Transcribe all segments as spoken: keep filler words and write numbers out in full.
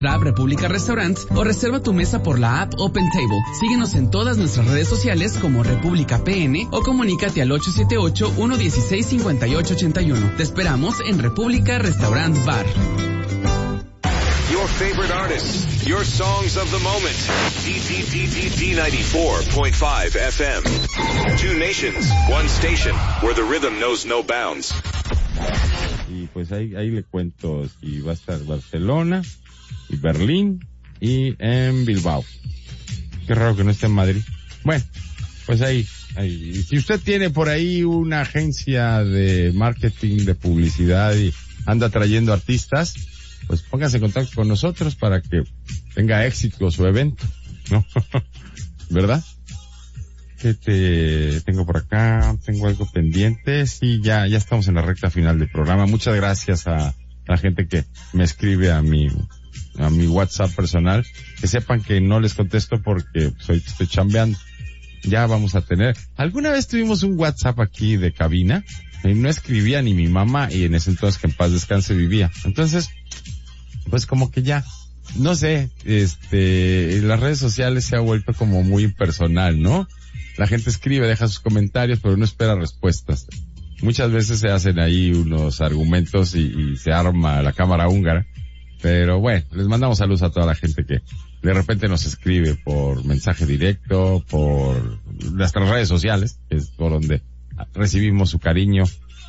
La app República Restaurants o reserva tu mesa por la app Open Table. Síguenos en todas nuestras redes sociales como República P N o comunícate al ocho siete ocho, uno uno seis, cinco ocho ocho uno. Te esperamos en República Restaurant Bar. Your favorite artists, your songs of the moment. D ninety-four point five F M. Two nations, one station, where the rhythm knows no bounds. Y pues ahí, ahí le cuento si va a estar Barcelona y Berlín y en Bilbao. Qué raro que no esté en Madrid. Bueno, pues ahí, ahí. Si usted tiene por ahí una agencia de marketing, de publicidad y anda trayendo artistas, pues póngase en contacto con nosotros para que tenga éxito su evento, ¿no? ¿Verdad? ¿Qué te tengo por acá? ¿Tengo algo pendiente? Sí, ya, ya estamos en la recta final del programa. Muchas gracias a la gente que me escribe a mi, a mi WhatsApp personal. Que sepan que no les contesto porque soy, estoy chambeando. Ya vamos a tener. Alguna vez tuvimos un WhatsApp aquí de cabina y no escribía ni mi mamá y en ese entonces que en paz descanse vivía. Entonces, pues como que ya, no sé, este, en las redes sociales se ha vuelto como muy impersonal, ¿no? La gente escribe, deja sus comentarios, pero no espera respuestas. Muchas veces se hacen ahí unos argumentos y, y se arma la cámara húngara. Pero bueno, les mandamos saludos a toda la gente que de repente nos escribe por mensaje directo, por nuestras redes sociales, que es por donde recibimos su cariño,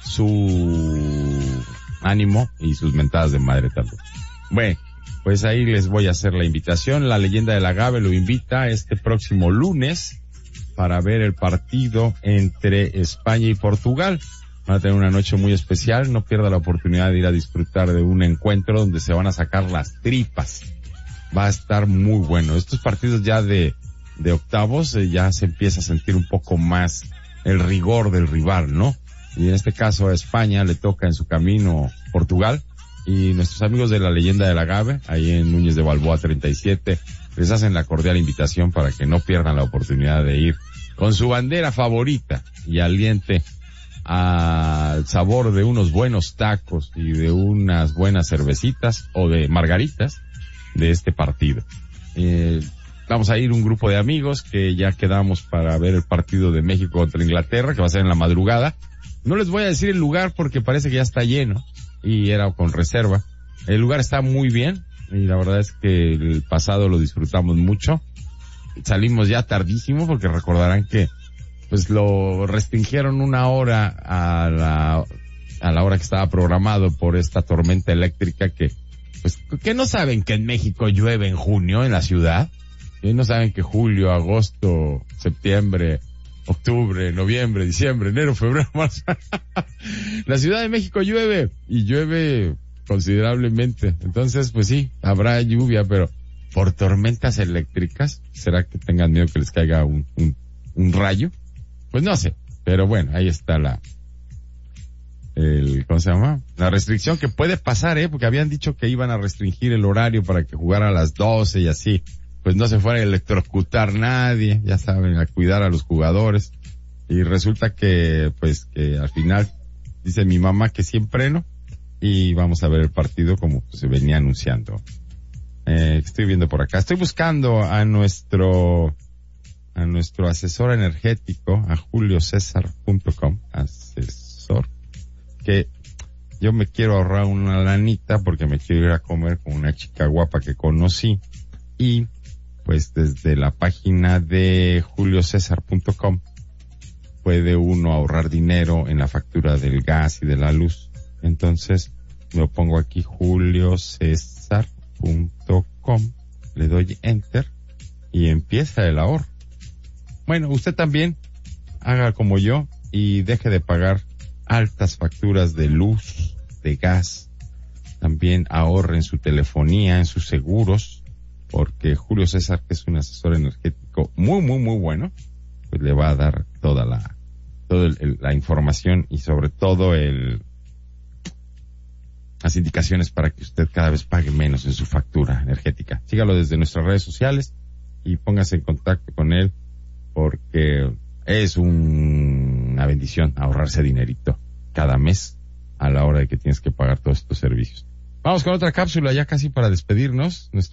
su ánimo y sus mentadas de madre también. Bueno, pues ahí les voy a hacer la invitación. La Leyenda del Agave lo invita este próximo lunes para ver el partido entre España y Portugal. Van a tener una noche muy especial. No pierda la oportunidad de ir a disfrutar de un encuentro donde se van a sacar las tripas. Va a estar muy bueno. Estos partidos ya de, de octavos, eh, ya se empieza a sentir un poco más el rigor del rival, ¿no? Y en este caso a España le toca en su camino Portugal. Y nuestros amigos de la Leyenda del Agave, ahí en Núñez de Balboa treinta y siete, les hacen la cordial invitación para que no pierdan la oportunidad de ir con su bandera favorita y aliente al sabor de unos buenos tacos y de unas buenas cervecitas o de margaritas de este partido. Eh, vamos a ir un grupo de amigos que ya quedamos para ver el partido de México contra Inglaterra, que va a ser en la madrugada. No les voy a decir el lugar porque parece que ya está lleno y era con reserva. El lugar está muy bien y la verdad es que el pasado lo disfrutamos mucho. Salimos ya tardísimo porque recordarán que pues lo restringieron una hora a la a la hora que estaba programado por esta tormenta eléctrica que pues que no saben que en México llueve en junio en la ciudad, que no saben que julio, agosto, septiembre, octubre, noviembre, diciembre, enero, febrero, marzo. La Ciudad de México llueve y llueve considerablemente. Entonces, pues sí, habrá lluvia, pero por tormentas eléctricas, ¿será que tengan miedo que les caiga un, un, un rayo? Pues no sé, pero bueno, ahí está la, el, ¿cómo se llama? La restricción que puede pasar, eh, porque habían dicho que iban a restringir el horario para que jugara a las doce y así, pues no se fuera a electrocutar nadie, ya saben, a cuidar a los jugadores. Y resulta que, pues, que al final, dice mi mamá que siempre no, y vamos a ver el partido como se venía anunciando. Eh, estoy viendo por acá, estoy buscando a nuestro, a nuestro asesor energético, a julio césar punto com, asesor, que yo me quiero ahorrar una lanita porque me quiero ir a comer con una chica guapa que conocí y pues desde la página de julio césar punto com puede uno ahorrar dinero en la factura del gas y de la luz. Entonces lo pongo aquí julio césar punto com, le doy enter y empieza el ahorro. Bueno, usted también haga como yo y deje de pagar altas facturas de luz, de gas. También ahorre en su telefonía, en sus seguros, porque Julio César, que es un asesor energético muy, muy, muy bueno, pues le va a dar toda la, toda el, el, la información y sobre todo el, las indicaciones para que usted cada vez pague menos en su factura energética. Sígalo desde nuestras redes sociales y póngase en contacto con él porque es un, una bendición ahorrarse dinerito cada mes a la hora de que tienes que pagar todos estos servicios. Vamos con otra cápsula ya casi para despedirnos.